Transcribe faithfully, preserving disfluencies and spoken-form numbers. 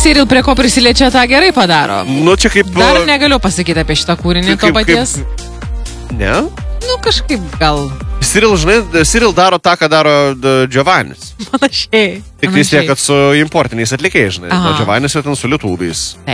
Cyril prie ko prisiliečia, tą gerai padaro. Nu, čia kaip... Dar negaliu pasakyti apie šitą kūrinį to paties. Ne? Nu, kažkaip gal... Cyril, žinai, Cyril daro tą, ką daro Giovannis. Panašiai. Tik vis tiek, kad su importiniais atlikėjais, žinai. O Giovannis jau ten su lietuviais.